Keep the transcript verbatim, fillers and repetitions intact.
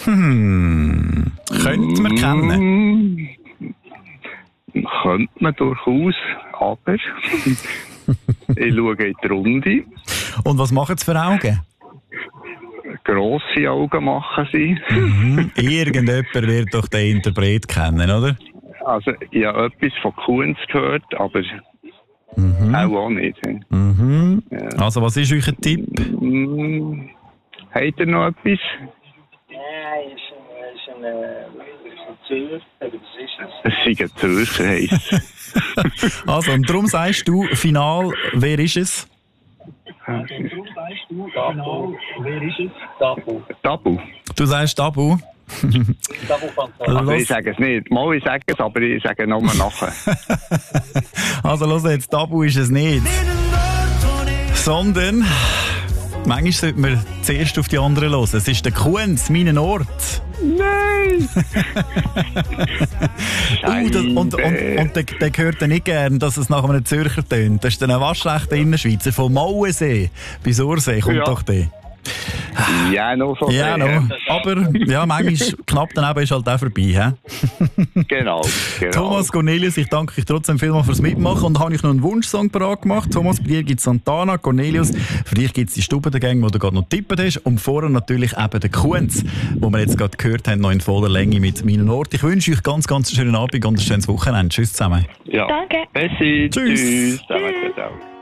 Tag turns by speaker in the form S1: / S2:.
S1: Hm. Könnte man kennen?
S2: Könnte man durchaus, aber ich schaue in die Runde.
S1: Und was machen Sie für Augen?
S2: Grosse Augen machen sie.
S1: Mhm. Irgendjemand wird doch den Interpret kennen, oder?
S2: Also, ich habe etwas von Kunz gehört, aber
S1: Mhm.
S2: auch, auch nicht.
S1: Mhm.
S2: Ja.
S1: Also, was ist euer Tipp?
S2: Hm, habt ihr noch etwas?
S3: Nein, ist ein, ist ein, ist ein Zürcher, aber das ist es.
S2: Es ist ein Zürcher, heisst es.
S1: Also, und darum sagst du, final, wer ist es?
S3: Darum sagst du, genau, wer ist es? Tabu.
S2: Tabu.
S1: Du sagst Tabu.
S3: Tabu Fantasie.
S2: Also,
S1: Los.
S2: ich sage es nicht. Mal, ich sage es, aber ich sage nochmal nachher.
S1: Also, los jetzt, Tabu ist es nicht. Sondern, manchmal sollte man zuerst auf die anderen hören. Es ist der Kunz, meinen Ort.
S2: Nein!
S1: Uh, das, und und, und der, der hört dann nicht gern, dass es nach einem Zürcher tönt. Das ist dann ein waschschlechter Innerschweizer. Vom Mauensee bis Ursee kommt
S2: Ja.
S1: doch der.
S2: Ja, noch so.
S1: Ja,
S2: sehr.
S1: no. Aber ja, manchmal knapp daneben ist halt auch vorbei. He?
S2: Genau, genau.
S1: Thomas Cornelius, ich danke euch trotzdem vielmals fürs Mitmachen und habe ich noch einen Wunschsong parat gemacht. Thomas, bei dir gibt es Santana, Cornelius, für dich gibt es die Stube der Gang, wo du gerade noch tippet hast und vorher natürlich eben den Kunz, wo wir jetzt gerade gehört haben, noch in voller Länge mit meinem Ort. Ich wünsche euch ganz, ganz schönen Abend und ein schönes Wochenende. Tschüss zusammen.
S2: Ja.
S4: Danke.
S2: Merci.
S1: Tschüss.
S2: Tschüss. Ciao, ciao, ciao.